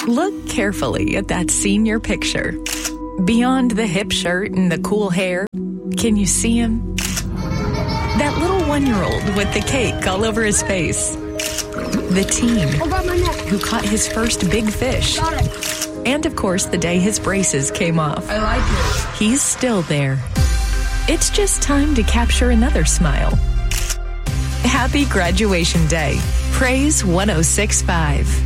Look carefully at that senior picture. Beyond the hip shirt and the cool hair, can you see him? That little 1-year-old with the cake all over his face. The teen who caught his first big fish. And of course, the day his braces came off. I like it. He's still there. It's just time to capture another smile. Happy graduation day. Praise 106.5.